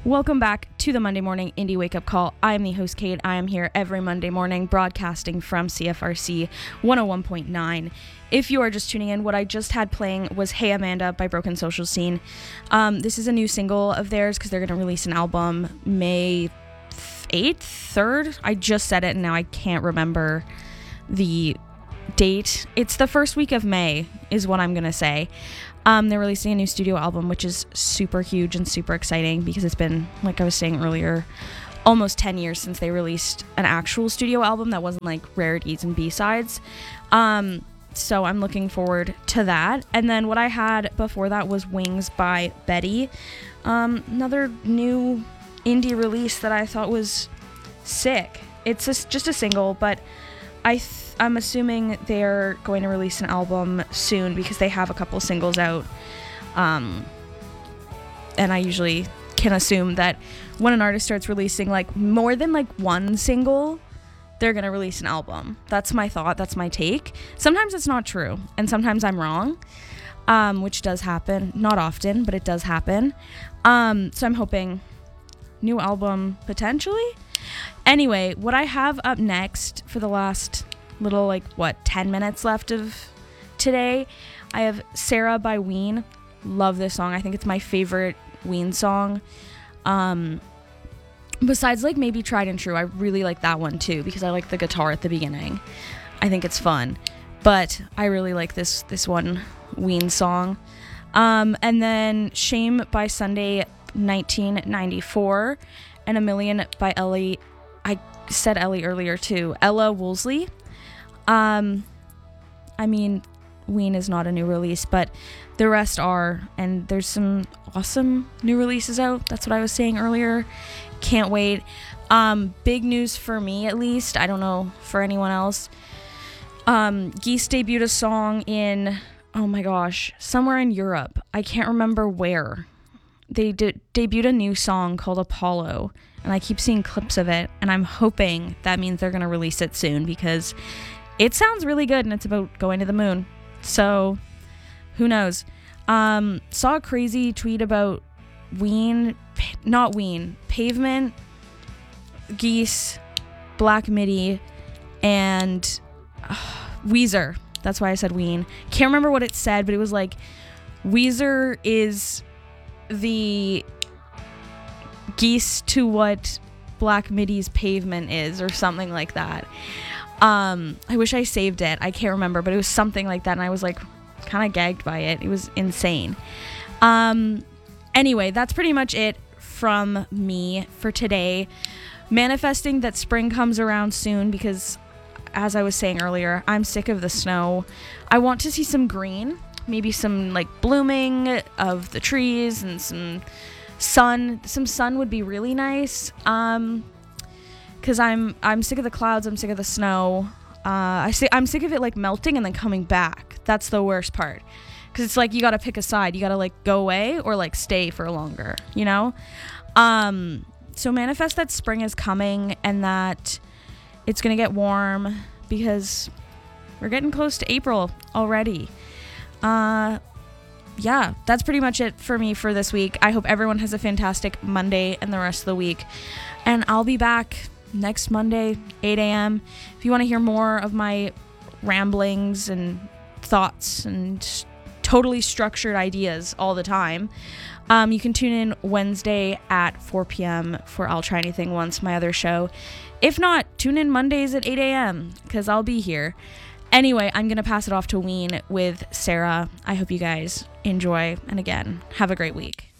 Welcome back to the Monday Morning Indie Wake Up Call. I am the host, Kate. I am here every Monday morning broadcasting from CFRC 101.9. If you are just tuning in, what I just had playing was Hey Amanda by Broken Social Scene. This is a new single of theirs because they're going to release an album May 8th, 3rd. I just said it and now I can't remember the date. It's the first week of May is what I'm going to say. They're releasing a new studio album, which is super huge and super exciting because it's been, like I was saying earlier, almost 10 years since they released an actual studio album that wasn't like rarities and B-sides. So I'm looking forward to that. And then what I had before that was Wings by Betty. Another new indie release that I thought was sick. It's just a single, but I'm assuming they're going to release an album soon because they have a couple singles out. And I usually can assume that when an artist starts releasing like more than like one single, they're going to release an album. That's my thought. That's my take. Sometimes it's not true and sometimes I'm wrong, which does happen. Not often, but it does happen. So I'm hoping new album potentially. Anyway, what I have up next for the last little 10 minutes left of today, I have Sarah by Ween. Love this song. I think it's my favorite Ween song. Besides maybe Tried and True, I really like that one too because I like the guitar at the beginning. I think it's fun. But I really like this one Ween song. And then Shame by Sunday 1994 and A Million by Ellie. I said Ellie earlier too. Ella Woolsey. I mean, Ween is not a new release, but the rest are, and there's some awesome new releases out. That's what I was saying earlier. Can't wait. Big news for me, at least. I don't know for anyone else. Geese debuted a song in, oh my gosh, somewhere in Europe. I can't remember where. They debuted a new song called Apollo, and I keep seeing clips of it, and I'm hoping that means they're going to release it soon because it sounds really good and it's about going to the moon. So, who knows? Saw a crazy tweet about Pavement, Geese, Black Midi, and Weezer. That's why I said Ween. Can't remember what it said, but it was like Weezer is the Geese to what Black Midi's Pavement is, or something like that. I wish I saved it. I can't remember, but it was something like that, and I was like kind of gagged by it. It was insane. Anyway, that's pretty much it from me for today. Manifesting that spring comes around soon because, as I was saying earlier, I'm sick of the snow. I want to see some green, maybe some blooming of the trees and some sun. Some sun would be really nice. Because I'm sick of the clouds, I'm sick of the snow. I'm sick of it melting and then coming back. That's the worst part. Because it's you gotta pick a side. You gotta go away or stay for longer, you know? So manifest that spring is coming and that it's gonna get warm because we're getting close to April already. Yeah, that's pretty much it for me for this week. I hope everyone has a fantastic Monday and the rest of the week. And I'll be back next Monday, 8 a.m. If you want to hear more of my ramblings and thoughts and totally structured ideas all the time, you can tune in Wednesday at 4 p.m. for I'll Try Anything Once, my other show. If not, tune in Mondays at 8 a.m. because I'll be here. Anyway, I'm going to pass it off to Ween with Sarah. I hope you guys enjoy, and again, have a great week.